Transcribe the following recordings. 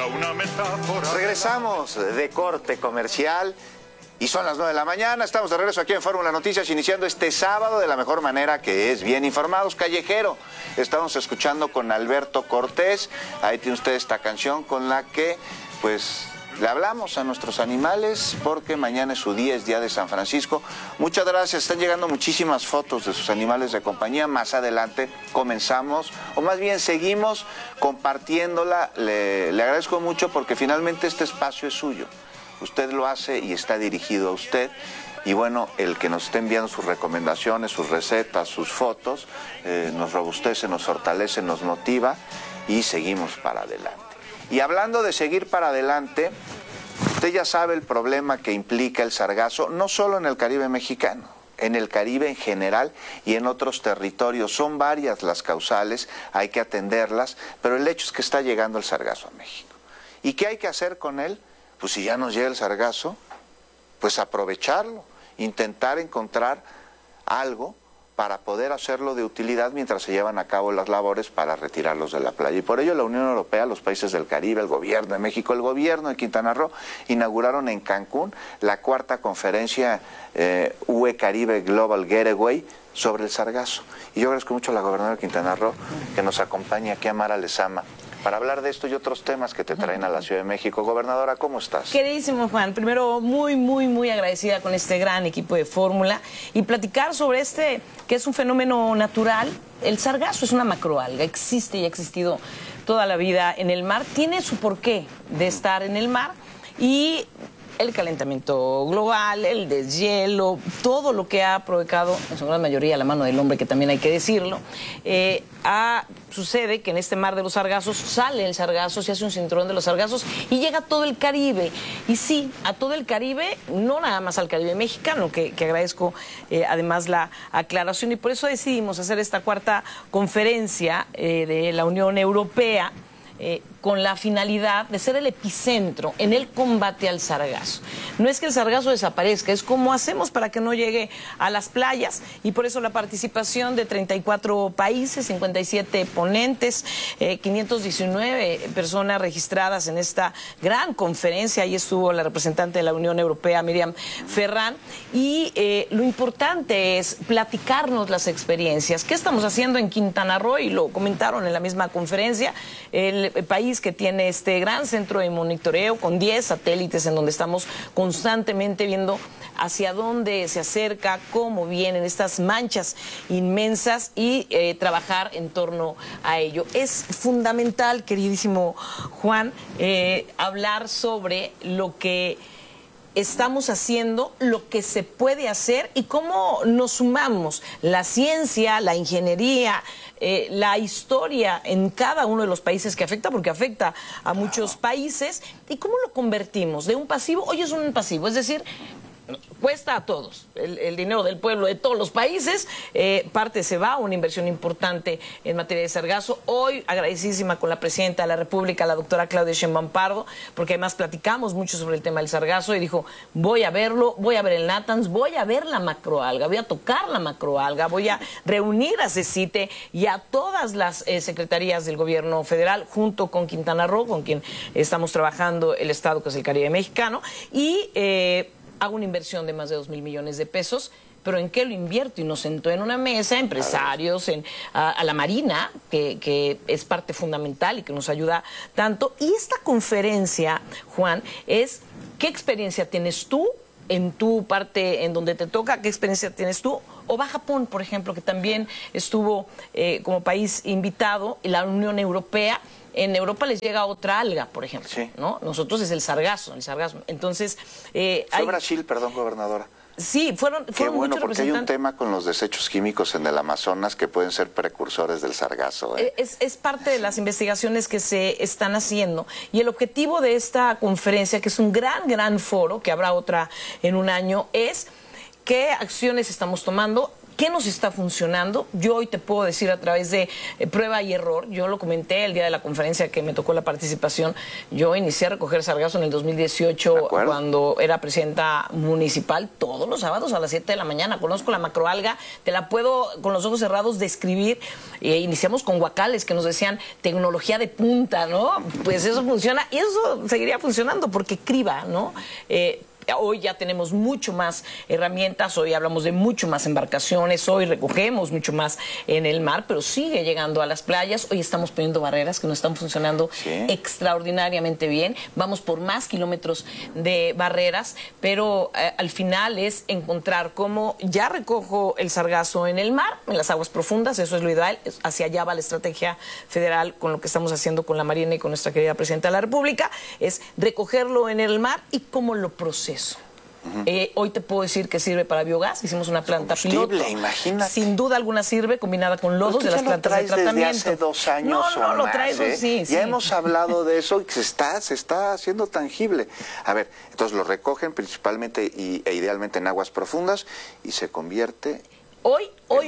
era una metáfora. Regresamos de corte comercial y son las 9 de la mañana. Estamos de regreso aquí en Fórmula Noticias, iniciando este sábado de la mejor manera, que es bien informados. Callejero, estamos escuchando con Alberto Cortés. Ahí tiene usted esta canción con la que, pues, le hablamos a nuestros animales, porque mañana es su día, es día de San Francisco. Muchas gracias, están llegando muchísimas fotos de sus animales de compañía. Más adelante comenzamos, o más bien seguimos compartiéndola. Le agradezco mucho porque finalmente este espacio es suyo. Usted lo hace y está dirigido a usted. Y bueno, el que nos esté enviando sus recomendaciones, sus recetas, sus fotos, nos robustece, nos fortalece, nos motiva y seguimos para adelante. Y hablando de seguir para adelante, usted ya sabe el problema que implica el sargazo, no solo en el Caribe mexicano, en el Caribe en general y en otros territorios. Son varias las causales, hay que atenderlas, pero el hecho es que está llegando el sargazo a México. ¿Y qué hay que hacer con él? Pues si ya nos llega el sargazo, pues aprovecharlo, intentar encontrar algo para poder hacerlo de utilidad mientras se llevan a cabo las labores para retirarlos de la playa. Y por ello la Unión Europea, los países del Caribe, el gobierno de México, el gobierno de Quintana Roo, inauguraron en Cancún la cuarta conferencia UE Caribe Global Getaway sobre el sargazo. Y yo agradezco mucho a la gobernadora de Quintana Roo que nos acompaña aquí, a Mara Lezama, para hablar de esto y otros temas que te traen a la Ciudad de México. Gobernadora, ¿cómo estás? Queridísimo Juan, primero muy agradecida con este gran equipo de Fórmula y platicar sobre este, que es un fenómeno natural. El sargazo es una macroalga, existe y ha existido toda la vida en el mar, tiene su porqué de estar en el mar y el calentamiento global, el deshielo, todo lo que ha provocado, en su gran mayoría, la mano del hombre, que también hay que decirlo, sucede que en este mar de los sargazos sale el sargazo, se hace un cinturón de los sargazos y llega a todo el Caribe. Y sí, a todo el Caribe, no nada más al Caribe mexicano, que agradezco además la aclaración, y por eso decidimos hacer esta cuarta conferencia de la Unión Europea, con la finalidad de ser el epicentro en el combate al sargazo. No es que el sargazo desaparezca, es cómo hacemos para que no llegue a las playas, y por eso la participación de 34 países, 57 ponentes, 519 personas registradas en esta gran conferencia. Ahí estuvo la representante de la Unión Europea, Miriam Ferrán, y lo importante es platicarnos las experiencias. ¿Qué estamos haciendo en Quintana Roo? Y lo comentaron en la misma conferencia, el país que tiene este gran centro de monitoreo con 10 satélites en donde estamos constantemente viendo hacia dónde se acerca, cómo vienen estas manchas inmensas y trabajar en torno a ello. Es fundamental, queridísimo Juan, hablar sobre lo que estamos haciendo, lo que se puede hacer y cómo nos sumamos la ciencia, la ingeniería, la historia en cada uno de los países que afecta, porque afecta a muchos países, y cómo lo convertimos de un pasivo. Hoy es un pasivo, es decir, cuesta a todos el dinero del pueblo de todos los países, parte se va a una inversión importante en materia de sargazo. Hoy agradecidísima con la presidenta de la República, la doctora Claudia Sheinbaum Pardo, porque además platicamos mucho sobre el tema del sargazo, y dijo: voy a verlo, voy a ver el Natanz, voy a ver la macroalga, voy a tocar la macroalga, voy a reunir a CECITE y a todas las secretarías del gobierno federal, junto con Quintana Roo, con quien estamos trabajando el estado que es el Caribe mexicano, y hago una inversión de más de 2,000 millones de pesos, pero ¿en qué lo invierto? Y nos sentó en una mesa empresarios, a la Marina, que es parte fundamental y que nos ayuda tanto. Y esta conferencia, Juan, es ¿qué experiencia tienes tú en tu parte en donde te toca? ¿Qué experiencia tienes tú? O va Japón, por ejemplo, que también estuvo como país invitado, y la Unión Europea. En Europa les llega otra alga, por ejemplo, sí, ¿no? Nosotros es el sargazo. Entonces, fue Brasil, perdón, gobernadora. Sí, fueron Qué bueno, muchos porque hay un tema con los desechos químicos en el Amazonas que pueden ser precursores del sargazo. Es parte de las investigaciones que se están haciendo, y el objetivo de esta conferencia, que es un gran foro, que habrá otra en un año, es qué acciones estamos tomando ¿Qué nos está funcionando? Yo hoy te puedo decir a través de prueba y error. Yo lo comenté el día de la conferencia que me tocó la participación. Yo inicié a recoger sargazo en el 2018 cuando era presidenta municipal, todos los sábados a las 7 de la mañana. Conozco la macroalga, te la puedo con los ojos cerrados describir. Iniciamos con guacales que nos decían tecnología de punta, ¿no? Pues eso funciona y eso seguiría funcionando porque criba, ¿no? Hoy ya tenemos mucho más herramientas, hoy hablamos de mucho más embarcaciones, hoy recogemos mucho más en el mar, pero sigue llegando a las playas. Hoy estamos poniendo barreras que no están funcionando extraordinariamente bien. Vamos por más kilómetros de barreras, pero al final es encontrar cómo ya recojo el sargazo en el mar, en las aguas profundas, eso es lo ideal. Hacia allá va la estrategia federal con lo que estamos haciendo con la Marina y con nuestra querida Presidenta de la República, es recogerlo en el mar y cómo lo proceso. Hoy te puedo decir que sirve para biogás. Hicimos una planta piloto. Imagínate. Sin duda alguna sirve combinada con lodos de las plantas de tratamiento. Desde hace 2 años no, lo más, traigo, sí. Ya hemos hablado de eso y se está haciendo tangible. A ver, entonces lo recogen principalmente e idealmente en aguas profundas y se convierte hoy,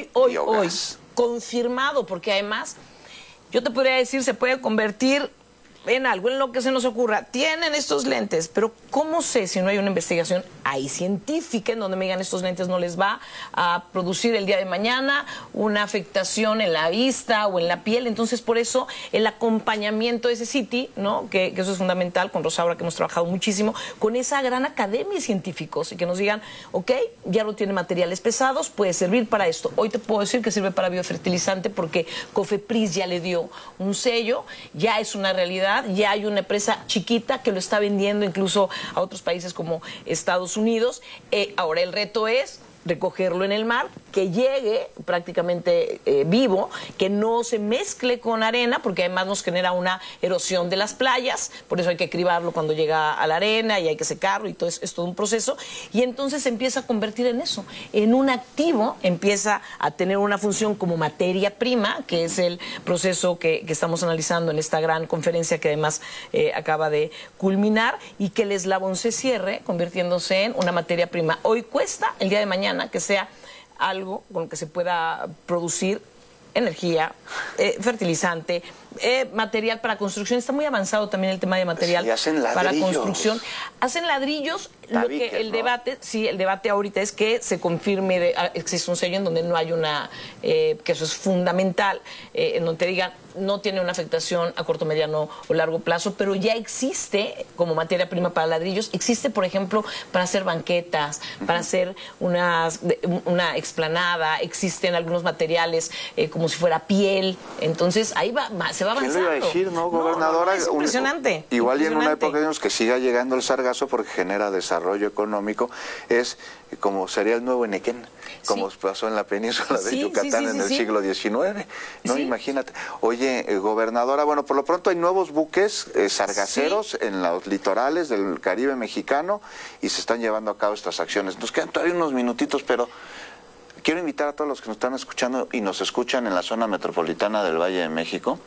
confirmado, porque además yo te podría decir, se puede convertir en algo, en lo que se nos ocurra. Tienen estos lentes, pero ¿cómo sé si no hay una investigación ahí científica en donde me digan estos lentes no les va a producir el día de mañana una afectación en la vista o en la piel? Entonces, por eso el acompañamiento de ese CITI, ¿no? Que eso es fundamental, con Rosaura que hemos trabajado muchísimo, con esa gran academia de científicos y que nos digan, ok, ya no tiene materiales pesados, puede servir para esto. Hoy te puedo decir que sirve para biofertilizante porque Cofepris ya le dio un sello, ya es una realidad. Ya hay una empresa chiquita que lo está vendiendo incluso a otros países como Estados Unidos. Ahora el reto es recogerlo en el mar, que llegue prácticamente vivo, que no se mezcle con arena, porque además nos genera una erosión de las playas, por eso hay que cribarlo cuando llega a la arena y hay que secarlo y todo es todo un proceso, y entonces se empieza a convertir en eso, en un activo, empieza a tener una función como materia prima, que es el proceso que estamos analizando en esta gran conferencia que además acaba de culminar, y que el eslabón se cierre convirtiéndose en una materia prima. Hoy cuesta, el día de mañana, que sea algo con lo que se pueda producir energía, fertilizante, material para construcción. Está muy avanzado también el tema de material para construcción. Hacen ladrillos. Lo que el debate, el debate ahorita es que se confirme, existe un sello en donde no hay una, que eso es fundamental, en donde te digan no tiene una afectación a corto, mediano o largo plazo, pero ya existe como materia prima para ladrillos, existe, por ejemplo, para hacer banquetas, para hacer una explanada, existen algunos materiales como si fuera piel, entonces ahí se va avanzando. ¿Quién lo iba a decir, no, gobernadora? Es impresionante. Igual y en una época tenemos que siga llegando el sargazo porque genera desarrollo económico, es como sería el nuevo Enequén, como pasó en la península de Yucatán en el siglo XIX, ¿no? Imagínate. Oye, gobernadora, bueno, por lo pronto hay nuevos buques sargaceros en los litorales del Caribe mexicano y se están llevando a cabo estas acciones. Nos quedan todavía unos minutitos, pero quiero invitar a todos los que nos están escuchando y nos escuchan en la zona metropolitana del Valle de México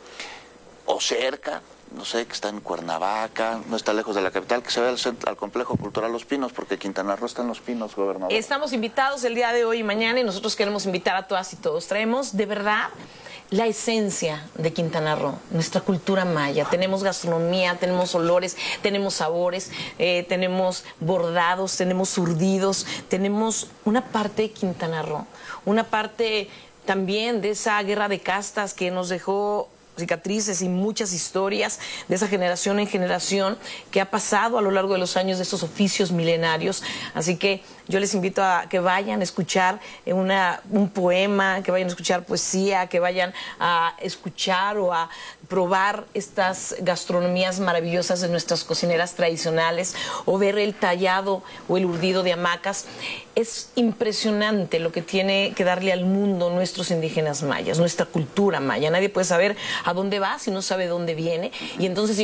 o cerca, no sé, que está en Cuernavaca, no está lejos de la capital, que se vaya al Complejo Cultural Los Pinos, porque Quintana Roo está en Los Pinos, gobernador. Estamos invitados el día de hoy y mañana y nosotros queremos invitar a todas y todos. Traemos de verdad la esencia de Quintana Roo, nuestra cultura maya. Tenemos gastronomía, tenemos olores, tenemos sabores, tenemos bordados, tenemos urdidos, tenemos una parte de Quintana Roo, una parte también de esa guerra de castas que nos dejó cicatrices y muchas historias de esa generación en generación que ha pasado a lo largo de los años de estos oficios milenarios. Así que yo les invito a que vayan a escuchar un poema, que vayan a escuchar poesía, que vayan a escuchar o a probar estas gastronomías maravillosas de nuestras cocineras tradicionales o ver el tallado o el urdido de hamacas. Es impresionante lo que tiene que darle al mundo nuestros indígenas mayas, nuestra cultura maya. Nadie puede saber a dónde va si no sabe dónde viene. Y entonces